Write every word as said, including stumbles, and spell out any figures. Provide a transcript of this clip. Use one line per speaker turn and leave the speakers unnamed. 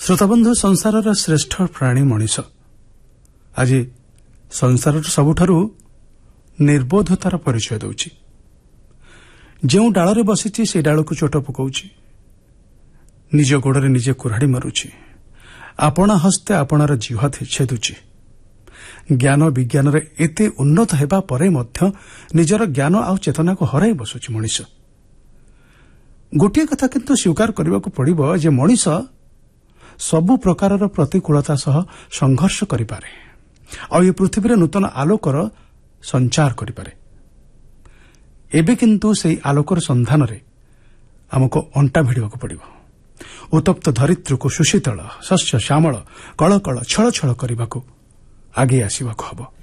ଶ୍ରୋତାବନ୍ଧୁ, ସଂସାରର ଶ୍ରେଷ୍ଠ ପ୍ରାଣୀ ମଣିଷ। ଆଜି ସଂସାରର ସବୁଠାରୁ ନିର୍ବୋଧତାର ପରିଚୟ ଦେଉଛି। ଯେଉଁ ଡାଳରେ ବସିଛି ସେହି ଡାଳକୁ ଚୋଟ ପକାଉଛି, ନିଜ ଗୋଡ଼ରେ ନିଜେ କୁରାଢ଼ି ମାରୁଛି, ଆପଣା ହସ୍ତେ ଆପଣାର ଜିହ୍ୱା ଛେଦୁଛି। ଜ୍ଞାନ ବିଜ୍ଞାନରେ ଏତେ ଉନ୍ନତ ହେବା ପରେ ମଧ୍ୟ ନିଜର ଜ୍ଞାନ ଆଉ ଚେତନାକୁ ହରାଇ ବସୁଛି ମଣିଷ। ଗୋଟିଏ କଥା କିନ୍ତୁ ସ୍ୱୀକାର କରିବାକୁ ପଡ଼ିବ ଯେ ମଣିଷ ସବୁ ପ୍ରକାରର ପ୍ରତିକୂଳତା ସହ ସଂଘର୍ଷ କରିପାରେ ଆଉ ଏ ପୃଥିବୀରେ ନୂତନ ଆଲୋକର ସଞ୍ଚାର କରିପାରେ। ଏବେ କିନ୍ତୁ ସେହି ଆଲୋକର ସନ୍ଧାନରେ ଆମକୁ ଅଣ୍ଟା ଭିଡ଼ିବାକୁ ପଡ଼ିବ। ଉତ୍ତପ୍ତ ଧରିତ୍ରୀକୁ ସୁଶୀତଳ ଶସ୍ୟ ଶ୍ୟାମଳ କଳକଳ ଛଳ ଛଳ କରିବାକୁ ଆଗେଇ ଆସିବାକୁ ହେବ।